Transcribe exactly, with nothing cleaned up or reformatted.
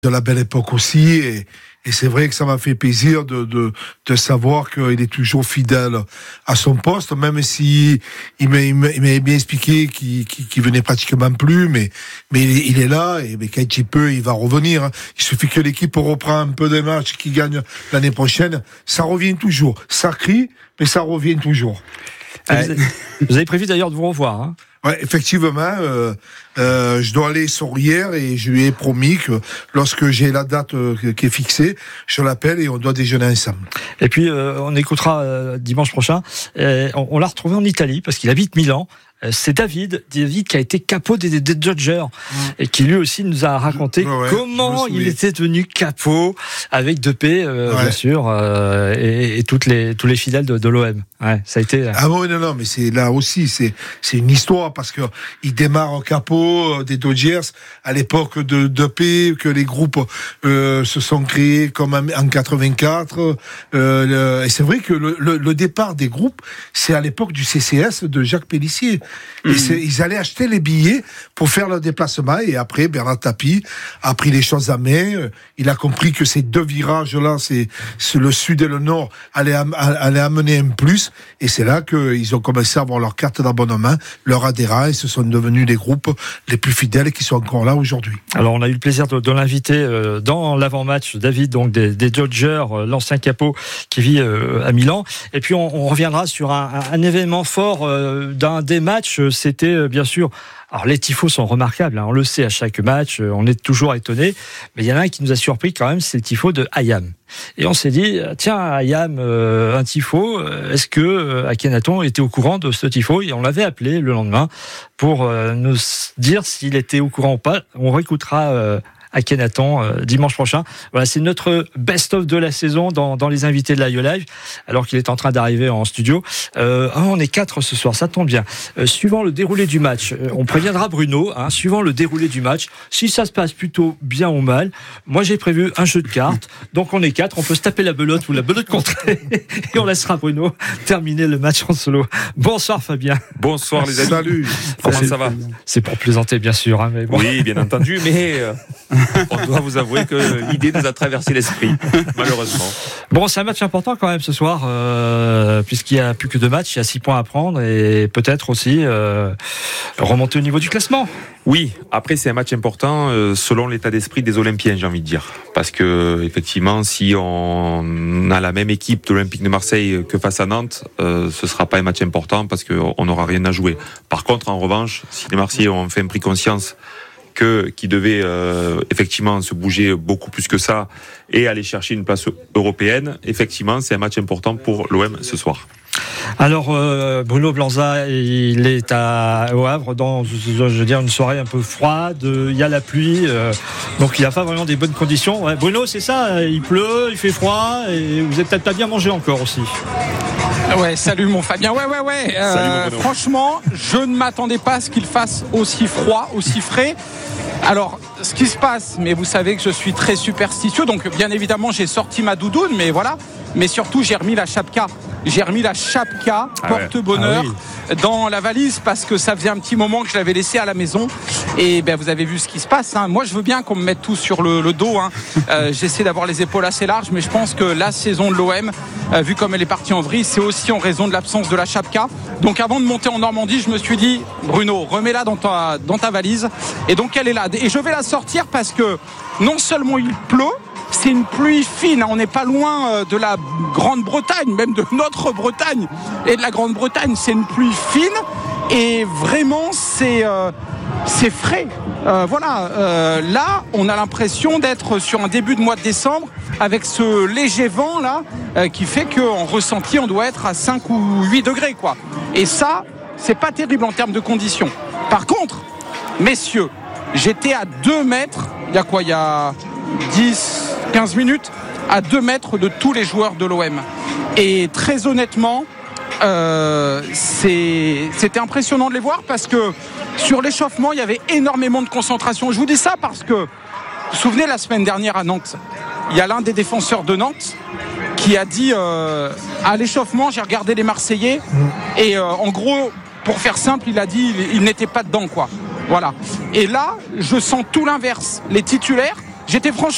de la belle époque aussi, et, et c'est vrai que ça m'a fait plaisir de, de, de savoir qu'il est toujours fidèle à son poste, même si il m'avait bien expliqué qu'il, qu'il, qu'il venait pratiquement plus, mais, mais il, est, il est là, et mais quand il peut, il va revenir. Il suffit que l'équipe reprend un peu des matchs, qu'il gagne l'année prochaine, ça revient toujours. Ça crie, mais ça revient toujours. Vous avez, vous avez prévu d'ailleurs de vous revoir, hein? Ouais, effectivement, euh, euh, je dois aller sur hier et je lui ai promis que lorsque j'ai la date euh, qui est fixée, je l'appelle et on doit déjeuner ensemble. Et puis euh, on écoutera euh, dimanche prochain. Euh, on, on l'a retrouvé en Italie parce qu'il habite Milan. C'est David, David qui a été capot des, des Dodgers mmh. et qui lui aussi nous a raconté ouais, comment il était devenu capot avec Depay, euh, ouais. bien sûr, euh, et, et toutes les tous les fidèles de, de l'O M. Ouais, ça a été. Ah bon, non, non, mais c'est là aussi, c'est c'est une histoire parce que il démarre en capot des Dodgers à l'époque de Depay, que les groupes euh, se sont créés comme en quatre-vingt-quatre. Euh, le, et c'est vrai que le, le, le départ des groupes, c'est à l'époque du C C S de Jacques Pélissier. Et c'est, ils allaient acheter les billets pour faire le déplacement, et après Bernard Tapie a pris les choses à main. Il a compris que ces deux virages-là, c'est, c'est le sud et le nord, allaient, am, allaient amener un plus, et c'est là qu'ils ont commencé à avoir leur carte d'abonnement, leur adhérent, et ce sont devenus les groupes les plus fidèles qui sont encore là aujourd'hui. Alors on a eu le plaisir de, de l'inviter dans l'avant-match, David, donc des, des Dodgers, l'ancien capot qui vit à Milan, et puis on, on reviendra sur un, un événement fort d'un des matchs. C'était bien sûr, alors les tifos sont remarquables, hein, on le sait à chaque match, on est toujours étonné, mais il y en a un qui nous a surpris quand même, c'est le tifo de Hayam. Et on s'est dit, tiens, Hayam, euh, un tifo, est-ce que euh, Akhenaton était au courant de ce tifo? Et on l'avait appelé le lendemain pour euh, nous dire s'il était au courant ou pas. On réécoutera euh, Akhenaton euh, dimanche prochain. Voilà, c'est notre best-of de la saison dans, dans les invités de la Yo Live, alors qu'il est en train d'arriver en studio. Euh, oh, on est quatre ce soir, ça tombe bien. Euh, suivant le déroulé du match, euh, on préviendra Bruno, hein, suivant le déroulé du match, si ça se passe plutôt bien ou mal. Moi, j'ai prévu un jeu de cartes, donc on est quatre, on peut se taper la belote ou la belote contrée, et on laissera Bruno terminer le match en solo. Bonsoir Fabien. Bonsoir les amis. Salut. Comment c'est, ça va? C'est pour plaisanter bien sûr, hein, mais bon. Oui, bien entendu, mais euh, on doit vous avouer que l'idée nous a traversé l'esprit, malheureusement. Bon, c'est un match important quand même ce soir, euh, puisqu'il n'y a plus que deux matchs, il y a six points à prendre, et peut-être aussi euh, remonter au niveau du classement. Oui, après c'est un match important euh, selon l'état d'esprit des Olympiens, j'ai envie de dire. Parce que effectivement, si on a la même équipe de l'Olympique de Marseille que face à Nantes, euh, ce sera pas un match important parce qu'on n'aura rien à jouer. Par contre, en revanche, si les Marseillais ont enfin pris conscience que qui devait euh, effectivement se bouger beaucoup plus que ça et aller chercher une place européenne, effectivement, c'est un match important pour l'O M ce soir. Alors euh, Bruno Blanza, il est à, au Havre dans, je veux dire, une soirée un peu froide, il y a la pluie, euh, donc il n'y a pas vraiment des bonnes conditions. Ouais, Bruno, c'est ça, il pleut, il fait froid, et vous êtes peut-être pas bien mangé encore aussi. Ouais, salut mon Fabien. Ouais, ouais, ouais. Euh, salut, mon franchement, je ne m'attendais pas à ce qu'il fasse aussi froid, aussi frais. Alors, ce qui se passe, mais vous savez que je suis très superstitieux, donc bien évidemment, j'ai sorti ma doudoune, mais voilà. Mais surtout, j'ai remis la chapka. J'ai remis la chapka ah porte-bonheur ouais. ah oui. dans la valise parce que ça faisait un petit moment que je l'avais laissée à la maison. Et ben, vous avez vu ce qui se passe. Hein. Moi, je veux bien qu'on me mette tout sur le, le dos. Hein. Euh, j'essaie d'avoir les épaules assez larges, mais je pense que la saison de l'O M, euh, vu comme elle est partie en vrille, c'est aussi en raison de l'absence de la chapka. Donc, avant de monter en Normandie, je me suis dit, Bruno, remets-la dans ta, dans ta valise. Et donc, elle est là. Et je vais la sortir parce que non seulement il pleut, c'est une pluie fine, on n'est pas loin de la Grande-Bretagne, même de notre Bretagne et de la Grande-Bretagne, c'est une pluie fine et vraiment c'est, euh, c'est frais. Euh, voilà, euh, là on a l'impression d'être sur un début de mois de décembre avec ce léger vent là euh, qui fait qu'en ressenti on doit être à cinq ou huit degrés quoi. Et ça, c'est pas terrible en termes de conditions. Par contre, messieurs, j'étais à deux mètres, il y a quoi, il y a dix, quinze minutes, à deux mètres de tous les joueurs de l'O M. Et très honnêtement, euh, c'est, c'était impressionnant de les voir parce que sur l'échauffement, il y avait énormément de concentration. Je vous dis ça parce que, vous vous souvenez, la semaine dernière à Nantes, il y a l'un des défenseurs de Nantes qui a dit euh, à l'échauffement, j'ai regardé les Marseillais et euh, en gros, pour faire simple, il a dit il, il n'était pas dedans, quoi. Voilà. Et là, je sens tout l'inverse. Les titulaires, j'étais franchement